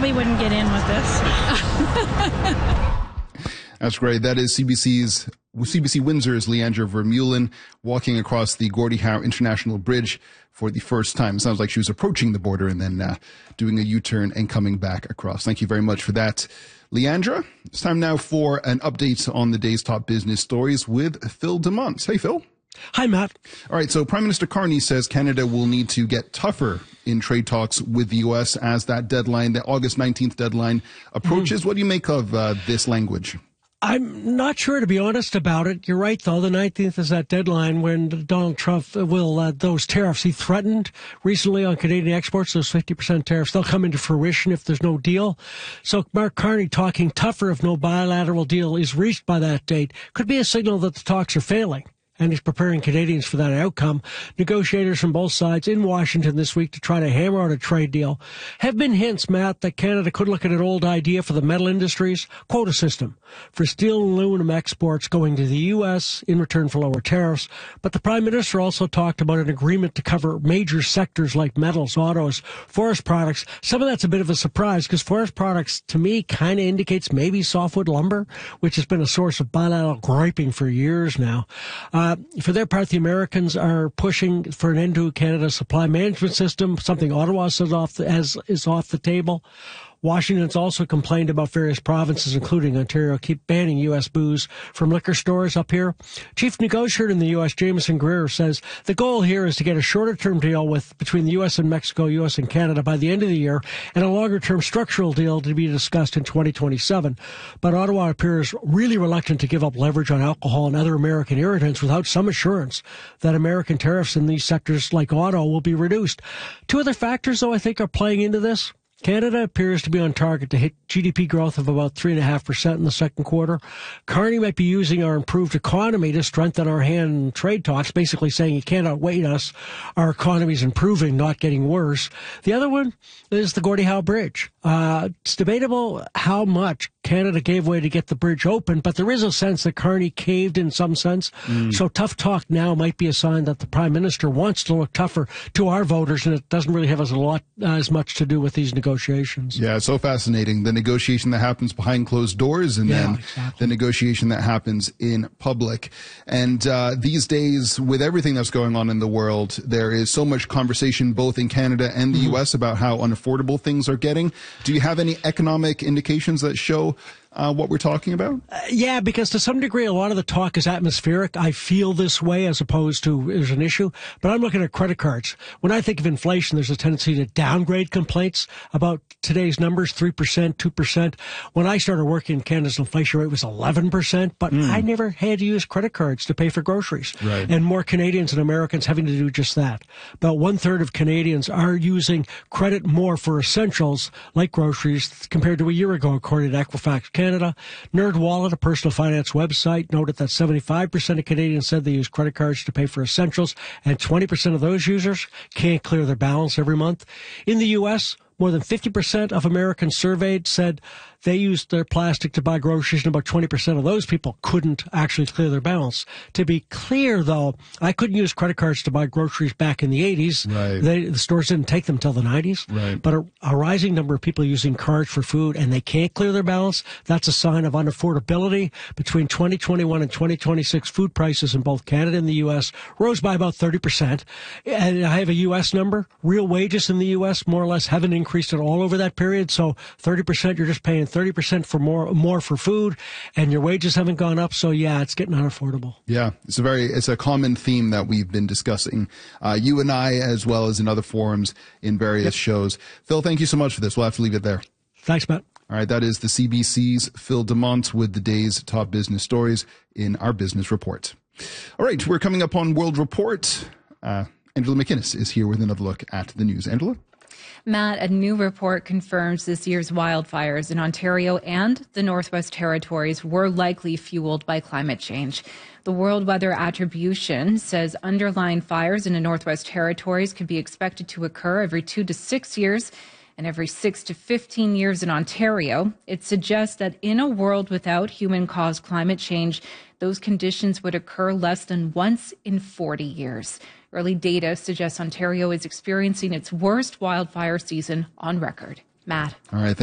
probably wouldn't get in with this. That's great. That is CBC Windsor's Leandra Vermeulen walking across the Gordie Howe International Bridge for the first time. It sounds like she was approaching the border and then doing a U-turn and coming back across. Thank you very much for that, Leandra. It's time now for an update on the day's top business stories with Phil DeMont. Hey, Phil. Hi, Matt. All right, so Prime Minister Carney says Canada will need to get tougher in trade talks with the U.S. as that deadline, the August 19th deadline, approaches. What do you make of this language? I'm not sure, to be honest, about it. You're right, though. The 19th is that deadline when Donald Trump will, those tariffs he threatened recently on Canadian exports, those 50% tariffs, they'll come into fruition if there's no deal. So Mark Carney talking tougher if no bilateral deal is reached by that date could be a signal that the talks are failing. And he's preparing Canadians for that outcome. Negotiators from both sides in Washington this week to try to hammer out a trade deal have been hints, Matt, that Canada could look at an old idea for the metal industries, quota system, for steel and aluminum exports going to the U.S. in return for lower tariffs. But the Prime Minister also talked about an agreement to cover major sectors like metals, autos, forest products. Some of that's a bit of a surprise because forest products, to me, kind of indicates maybe softwood lumber, which has been a source of bilateral griping for years now. For their part, the Americans are pushing for an end to Canada's supply management system, something Ottawa says is off the table. Washington's also complained about various provinces, including Ontario, keep banning U.S. booze from liquor stores up here. Chief negotiator in the U.S., Jameson Greer, says the goal here is to get a shorter-term deal between the U.S. and Mexico, U.S. and Canada by the end of the year, and a longer-term structural deal to be discussed in 2027. But Ottawa appears really reluctant to give up leverage on alcohol and other American irritants without some assurance that American tariffs in these sectors like auto will be reduced. Two other factors, though, I think are playing into this. Canada appears to be on target to hit GDP growth of about 3.5% in the second quarter. Carney might be using our improved economy to strengthen our hand in trade talks, basically saying you can't outwait us. Our economy's improving, not getting worse. The other one is the Gordie Howe Bridge. It's debatable how much Canada gave way to get the bridge open, but there is a sense that Carney caved in some sense. So tough talk now might be a sign that the Prime Minister wants to look tougher to our voters, and it doesn't really have as much to do with these negotiations. Yeah, it's so fascinating. The negotiation that happens behind closed doors and then the negotiation that happens in public. And these days, with everything that's going on in the world, there is so much conversation both in Canada and the U.S. about how unaffordable things are getting. Do you have any economic indications that show what we're talking about? Yeah, because to some degree, a lot of the talk is atmospheric. I feel this way as opposed to is an issue. But I'm looking at credit cards. When I think of inflation, there's a tendency to downgrade complaints about today's numbers, 3%, 2%. When I started working, Canada's inflation rate was 11%, but I never had to use credit cards to pay for groceries. Right. And more Canadians and Americans having to do just that. About 1/3 of Canadians are using credit more for essentials like groceries compared to a year ago, according to Equifax Canada. NerdWallet, a personal finance website, noted that 75% of Canadians said they use credit cards to pay for essentials, and 20% of those users can't clear their balance every month. In the U.S., more than 50% of Americans surveyed said they used their plastic to buy groceries, and about 20% of those people couldn't actually clear their balance. To be clear, though, I couldn't use credit cards to buy groceries back in the 80s. Right. The stores didn't take them until the 90s. Right. But a rising number of people using cards for food, and they can't clear their balance. That's a sign of unaffordability. Between 2021 and 2026, food prices in both Canada and the U.S. rose by about 30%. And I have a U.S. number. Real wages in the U.S. more or less haven't increased at all over that period. So 30%, you're just paying 30% for more for food, and your wages haven't gone up. So yeah, it's getting unaffordable. Yeah, it's a common theme that we've been discussing, you and I, as well as in other forums in various shows. Phil, thank you so much for this. We'll have to leave it there. Thanks, Matt. All right, that is the CBC's Phil DeMont with the day's top business stories in our business report. All right, we're coming up on World Report. Angela McInnes is here with another look at the news. Angela? Matt, a new report confirms this year's wildfires in Ontario and the Northwest Territories were likely fueled by climate change. The World Weather Attribution says underlying fires in the Northwest Territories could be expected to occur every 2 to 6 years and every 6 to 15 years in Ontario. It suggests that in a world without human-caused climate change, those conditions would occur less than once in 40 years. Early data suggests Ontario is experiencing its worst wildfire season on record. Matt. All right.